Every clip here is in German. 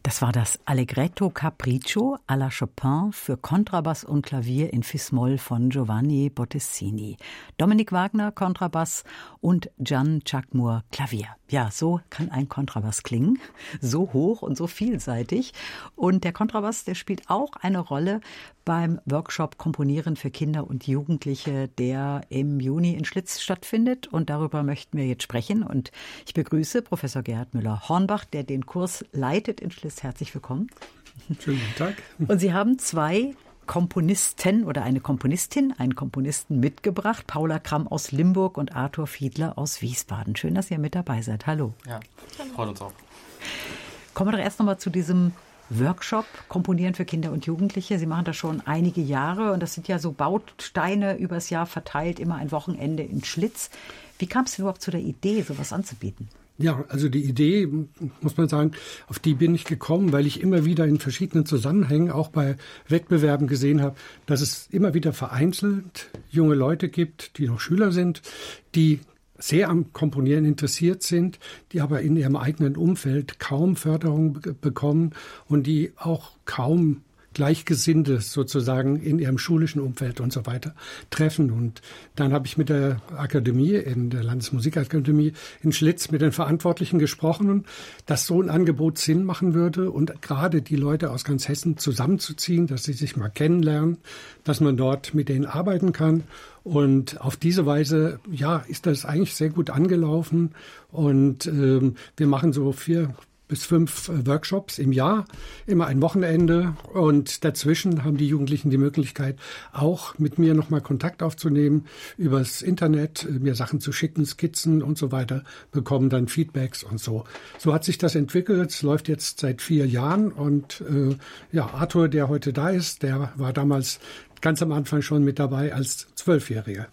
Das war das Allegretto Capriccio alla Chopin für Kontrabass und Klavier in Fis-Moll von Giovanni Bottesini. Dominik Wagner, Kontrabass und Jan Chakmur, Klavier. Ja, so kann ein Kontrabass klingen. So hoch und so vielseitig. Und der Kontrabass, der spielt auch eine Rolle beim Workshop Komponieren für Kinder und Jugendliche, der im Juni in Schlitz stattfindet. Und darüber möchten wir jetzt sprechen. Und ich begrüße Professor Gerhard Müller-Hornbach, der den Kurs leitet in Schlitz. Herzlich willkommen. Schönen guten Tag. Und Sie haben zwei Komponisten oder eine Komponistin, einen Komponisten mitgebracht. Paula Kramm aus Limburg und Arthur Fiedler aus Wiesbaden. Schön, dass ihr mit dabei seid. Hallo. Ja, freut uns auch. Kommen wir doch erst noch mal zu diesem Workshop Komponieren für Kinder und Jugendliche. Sie machen das schon einige Jahre und das sind ja so Bausteine übers Jahr verteilt, immer ein Wochenende in Schlitz. Wie kam es überhaupt zu der Idee, sowas anzubieten? Ja, also die Idee, muss man sagen, auf die bin ich gekommen, weil ich immer wieder in verschiedenen Zusammenhängen, auch bei Wettbewerben gesehen habe, dass es immer wieder vereinzelt junge Leute gibt, die noch Schüler sind, die sehr am Komponieren interessiert sind, die aber in ihrem eigenen Umfeld kaum Förderung bekommen und die auch kaum Gleichgesinnte sozusagen in ihrem schulischen Umfeld und so weiter treffen. Und dann habe ich mit der Akademie, in der Landesmusikakademie in Schlitz, mit den Verantwortlichen gesprochen, dass so ein Angebot Sinn machen würde und gerade die Leute aus ganz Hessen zusammenzuziehen, dass sie sich mal kennenlernen, dass man dort mit denen arbeiten kann. Und auf diese Weise, ja, ist das eigentlich sehr gut angelaufen. Und wir machen so 4 bis 5 Workshops im Jahr, immer ein Wochenende. Und dazwischen haben die Jugendlichen die Möglichkeit, auch mit mir nochmal Kontakt aufzunehmen, übers Internet, mir Sachen zu schicken, Skizzen und so weiter, bekommen dann Feedbacks und so. So hat sich das entwickelt. Es läuft jetzt seit 4 Jahren. Und Arthur, der heute da ist, der war damals ganz am Anfang schon mit dabei als 12-Jähriger.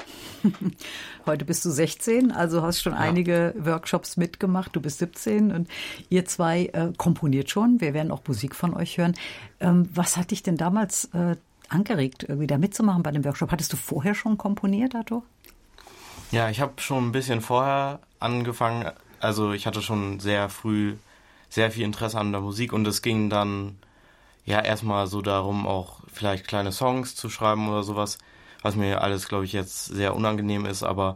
Heute bist du 16, also hast schon einige Workshops mitgemacht. Du bist 17 und ihr zwei komponiert schon. Wir werden auch Musik von euch hören. Was hat dich denn damals angeregt, irgendwie da mitzumachen bei dem Workshop? Hattest du vorher schon komponiert, Arthur? Ja, ich habe schon ein bisschen vorher angefangen. Also ich hatte schon sehr früh sehr viel Interesse an der Musik und es ging dann ja erstmal so darum, auch vielleicht kleine Songs zu schreiben oder sowas, was mir alles, glaube ich, jetzt sehr unangenehm ist, aber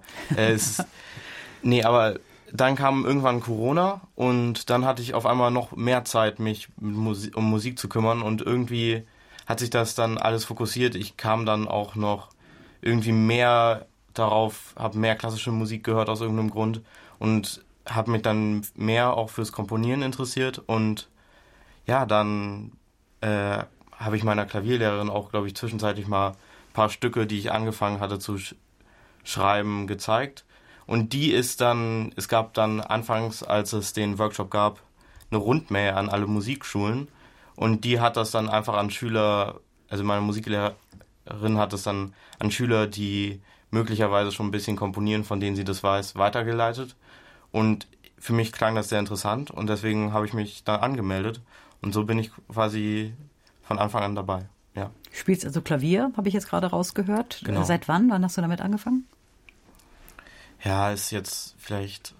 aber dann kam irgendwann Corona und dann hatte ich auf einmal noch mehr Zeit, mich um Musik zu kümmern und irgendwie hat sich das dann alles fokussiert. Ich kam dann auch noch irgendwie mehr darauf, habe mehr klassische Musik gehört aus irgendeinem Grund und habe mich dann mehr auch fürs Komponieren interessiert und ja, dann habe ich meiner Klavierlehrerin auch, glaube ich, zwischenzeitlich mal ein paar Stücke, die ich angefangen hatte zu schreiben, gezeigt. Und es gab dann anfangs, als es den Workshop gab, eine Rundmail an alle Musikschulen. Und die hat das dann einfach an Schüler, also meine Musiklehrerin hat das dann an Schüler, die möglicherweise schon ein bisschen komponieren, von denen sie das weiß, weitergeleitet. Und für mich klang das sehr interessant und deswegen habe ich mich da angemeldet. Und so bin ich quasi von Anfang an dabei, ja. Du spielst also Klavier, habe ich jetzt gerade rausgehört. Genau. Seit wann? Wann hast du damit angefangen? Ja, ist jetzt vielleicht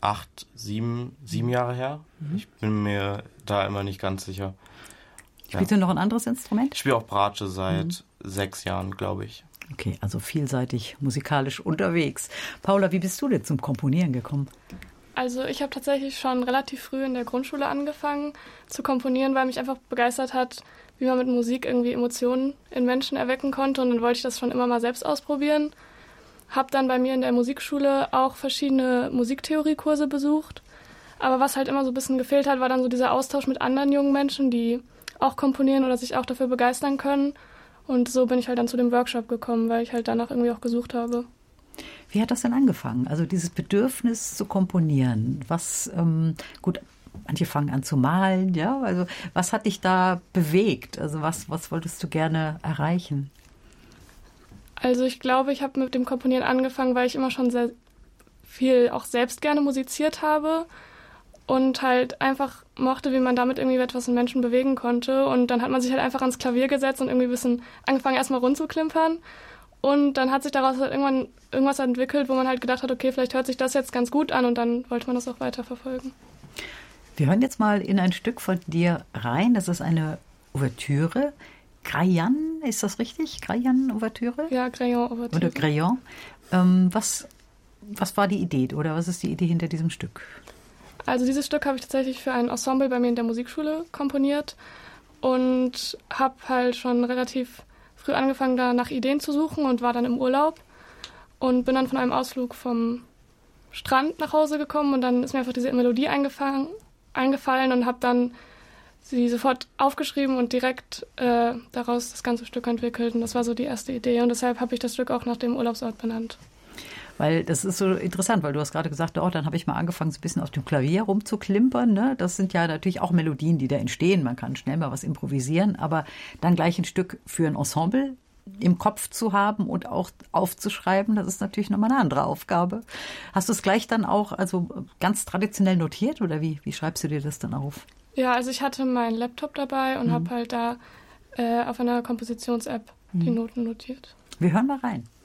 7 Jahre her. Ich bin mir da immer nicht ganz sicher. Spielst du noch ein anderes Instrument? Ich spiele auch Bratsche seit 6 Jahren, glaube ich. Okay, also vielseitig musikalisch unterwegs. Paula, wie bist du denn zum Komponieren gekommen? Also ich habe tatsächlich schon relativ früh in der Grundschule angefangen zu komponieren, weil mich einfach begeistert hat, wie man mit Musik irgendwie Emotionen in Menschen erwecken konnte. Und dann wollte ich das schon immer mal selbst ausprobieren. Habe dann bei mir in der Musikschule auch verschiedene Musiktheoriekurse besucht. Aber was halt immer so ein bisschen gefehlt hat, war dann so dieser Austausch mit anderen jungen Menschen, die auch komponieren oder sich auch dafür begeistern können. Und so bin ich halt dann zu dem Workshop gekommen, weil ich halt danach irgendwie auch gesucht habe. Wie hat das denn angefangen? Also dieses Bedürfnis zu komponieren. Manche fangen an zu malen, ja. Also was hat dich da bewegt? Also was wolltest du gerne erreichen? Also ich glaube, ich habe mit dem Komponieren angefangen, weil ich immer schon sehr viel auch selbst gerne musiziert habe und halt einfach mochte, wie man damit irgendwie etwas in Menschen bewegen konnte. Und dann hat man sich halt einfach ans Klavier gesetzt und irgendwie ein bisschen angefangen, erstmal rund zu klimpern. Und dann hat sich daraus halt irgendwann irgendwas entwickelt, wo man halt gedacht hat, okay, vielleicht hört sich das jetzt ganz gut an und dann wollte man das auch weiterverfolgen. Wir hören jetzt mal in ein Stück von dir rein. Das ist eine Ouvertüre. Graillon, ist das richtig? Graillon-Ouvertüre? Ja, Graillon-Ouvertüre. Oder Graillon. Was war die Idee oder was ist die Idee hinter diesem Stück? Also dieses Stück habe ich tatsächlich für ein Ensemble bei mir in der Musikschule komponiert und habe halt schon relativ früh angefangen, da nach Ideen zu suchen und war dann im Urlaub und bin dann von einem Ausflug vom Strand nach Hause gekommen und dann ist mir einfach diese Melodie eingefallen und habe dann sie sofort aufgeschrieben und direkt daraus das ganze Stück entwickelt. Und das war so die erste Idee und deshalb habe ich das Stück auch nach dem Urlaubsort benannt. Weil das ist so interessant, weil du hast gerade gesagt, dann habe ich mal angefangen, so ein bisschen auf dem Klavier rumzuklimpern. Ne? Das sind ja natürlich auch Melodien, die da entstehen. Man kann schnell mal was improvisieren, aber dann gleich ein Stück für ein Ensemble im Kopf zu haben und auch aufzuschreiben, das ist natürlich nochmal eine andere Aufgabe. Hast du es gleich dann auch also ganz traditionell notiert oder wie schreibst du dir das dann auf? Ja, also ich hatte meinen Laptop dabei und habe halt da auf einer Kompositions-App die Noten notiert. Wir hören mal rein.